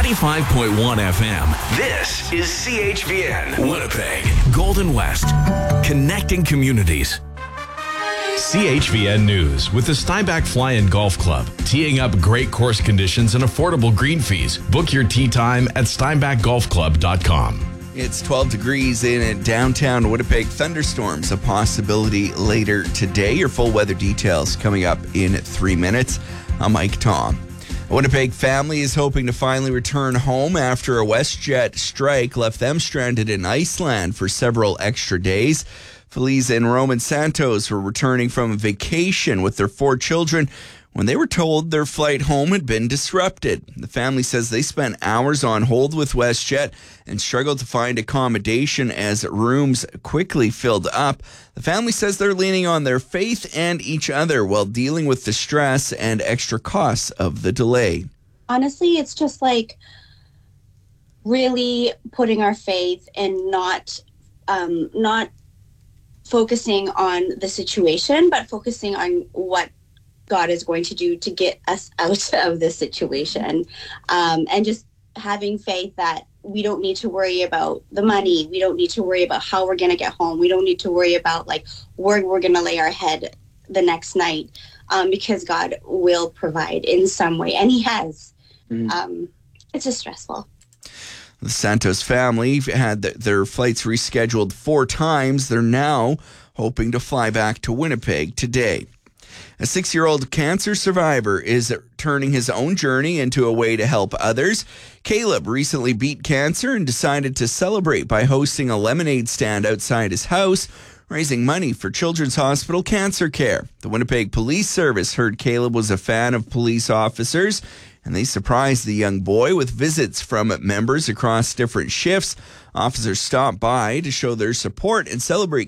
95.1 FM. This is CHVN Winnipeg. Golden West. Connecting communities. CHVN News with the Steinbach Fly-In Golf Club. Teeing up great course conditions and affordable green fees. Book your tee time at steinbachgolfclub.com. It's 12 degrees in downtown Winnipeg. Thunderstorms a possibility later today. Your full weather details coming up in 3 minutes. I'm Mike Tom. A Winnipeg family is hoping to finally return home after a WestJet strike left them stranded in Iceland for several extra days. Feliz and Roman Santos were returning from a vacation with their 4 children when they were told their flight home had been disrupted. The family says they spent hours on hold with WestJet and struggled to find accommodation as rooms quickly filled up. The family says they're leaning on their faith and each other while dealing with the stress and extra costs of the delay. Honestly, it's just like really putting our faith and not focusing on the situation, but focusing on what God is going to do to get us out of this situation, and just having faith that we don't need to worry about the money. We don't need to worry about how we're going to get home. We don't need to worry about like where we're going to lay our head the next night, because God will provide in some way, and He has. It's just stressful. The Santos family had their flights rescheduled 4 times. They're now hoping to fly back to Winnipeg today. A 6-year-old cancer survivor is turning his own journey into a way to help others. Caleb recently beat cancer and decided to celebrate by hosting a lemonade stand outside his house, raising money for Children's Hospital Cancer Care. The Winnipeg Police Service heard Caleb was a fan of police officers, and they surprised the young boy with visits from members across different shifts. Officers stopped by to show their support and celebrate